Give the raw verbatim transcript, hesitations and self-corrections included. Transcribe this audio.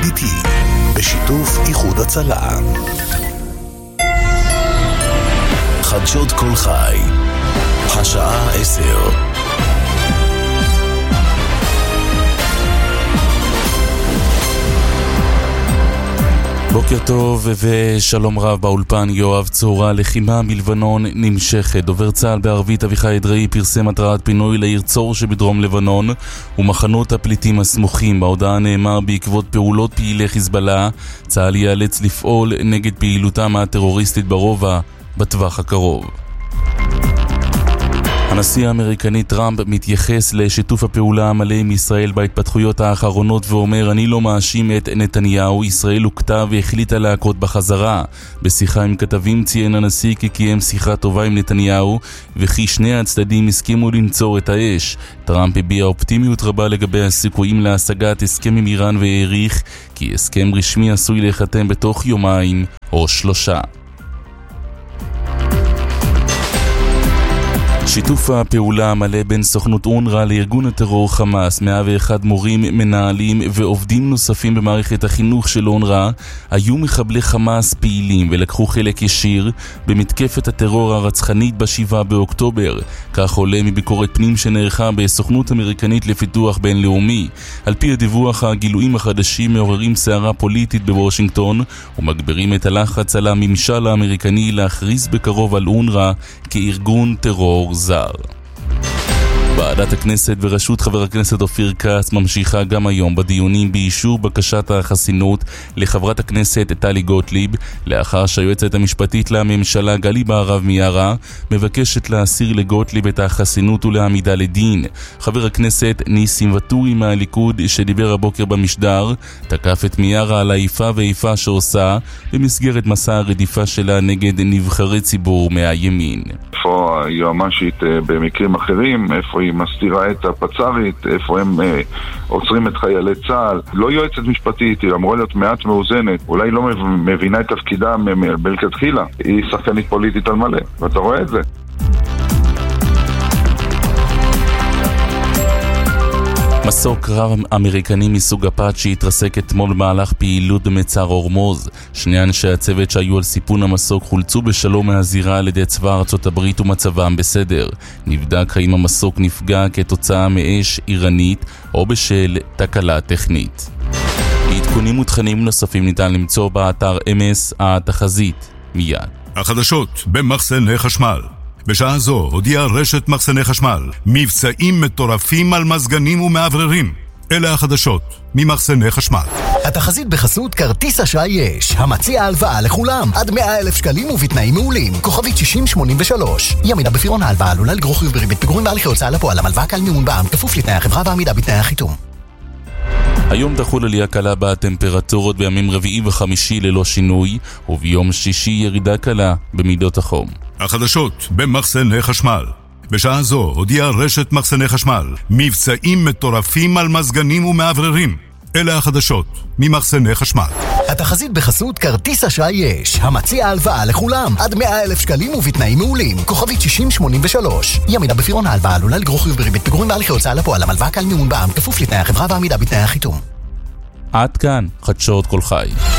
ביתי, בשיתוף איחוד הצלה. חדשות כל חי, השעה עשר. בוקר טוב ושלום רב באולפן. יואב צהורה. לחימה מלבנון נמשכת. דובר צה"ל בערבית אביחי אדרעי פרסם התראת פינוי לעיר צור שבדרום לבנון ומחנות הפליטים הסמוכים. בהודעה נאמר בעקבות פעולות פעילי חיזבאללה צה"ל ייאלץ לפעול נגד פעילותם הטרוריסטית ברובע בטווח הקרוב. הנשיא האמריקני טראמפ מתייחס לשיתוף הפעולה המלא עם ישראל בהתפתחויות האחרונות ואומר, אני לא מאשים את נתניהו, ישראל הוקטה והחליטה להכות בחזרה. בשיחה עם כתבים ציין הנשיא כי קיים שיחה טובה עם נתניהו וכי שני הצדדים הסכימו לנצור את האש. טראמפ הביע אופטימיות רבה לגבי הסיכויים להשגת הסכם עם איראן והעריך כי הסכם רשמי עשוי להיחתם בתוך יומיים או שלושה. שיתוף הפעולה המלא בין סוכנות אונר"א לארגון הטרור חמאס, מאה ואחד מורים, מנהלים ועובדים נוספים במערכת החינוך של אונר"א היו מחבלי חמאס פעילים ולקחו חלק ישיר במתקפת הטרור הרצחנית בשבעה באוקטובר. כך עולה מביקורת פנים שנערכה בסוכנות אמריקנית לפיתוח בינלאומי. על פי הדיווח, הגילויים החדשים מעוררים סערה פוליטית בוושינגטון ומגברים את הלחץ על הממשל האמריקני להכריז בקרוב על אונר"א כארגון טרור זר. ועדת הכנסת בראשות חבר הכנסת אופיר כץ ממשיכה גם היום בדיונים באישור בקשת החסינות לחברת הכנסת טלי גוטליב, לאחר שהיועצת המשפטית לממשלה גלי בהרב מיארה מבקשת להסיר לגוטליב את החסינות ולהעמידה לדין. חבר הכנסת ניסים ואטורי מהליכוד שדיבר הבוקר במשדר תקף את מיארה על האיפה ואיפה שעושה במסגרת מסע הרדיפה שלה נגד נבחרי ציבור מהימין. איפה היועמ"שית במקרים אחרים, איפה היא מסתירה את הפצ"רית, איפה הם אה, עוצרים את חיילי צה"ל. לא יועצת משפטית, היא אמורה להיות מעט מאוזנת, אולי לא מבינה את תפקידה מלכתחילה, היא שחקנית פוליטית על מלא, ואתה רואה את זה. מסוק קרב אמריקני מסוג אפאצ'י התרסק אתמול במהלך פעילות במצר הורמוז. שני אנשי הצוות שהיו על סיפון המסוק חולצו בשלום מהזירה על ידי צבא ארצות הברית ומצבם בסדר. נבדק האם המסוק נפגע כתוצאה מאש איראנית או בשל תקלה טכנית. עדכונים ותכנים נוספים ניתן למצוא באתר אמס התחזית מיד. החדשות במחסני חשמל. בשעה זו הודיעה רשת מחסני חשמל מבצעים מטורפים על מזגנים ומעבררים. אלה החדשות ממחסני חשמל. התחזית בחסות כרטיס אשראי יש, המציע הלוואה לכולם עד מאה אלף שקלים ובתנאים מעולים. כוכבית שישים שמונים ושלוש. עמידה בפירעון ההלוואה עלולה לגרור חיוב בריבית פיגורים בהליכי הוצאה לפועל. הלוואה כלל מימון בע"מ כפוף לתנאי החברה ועמידה בתנאי החיתום. היום תחול עלייה קלה בטמפרטורות בימים רביעי וחמישי ללא שינוי, וביום שישי ירידה קלה במידות החום. החדשות במחסני חשמל. בשעה זו הודיעה רשת מחסני חשמל מבצעים מטורפים על מזגנים ומעבררים. אלה החדשות ממחסני חשמל. התחזית בחסות כרטיס אשראי יש, המציע הלוואה לכולם עד מאה אלף שקלים ובתנאים מעולים. כוכבית שישים שמונים ושלוש. עמידה בפירעון ההלוואה עלולה לגרור חיוב בריבית פיגורים בהליכי הוצאה לפועל. הלוואה כלל מימון בע"מ כפוף לתנאי החברה ועמידה בתנאי החיתום. עד כאן חדשות כל חי.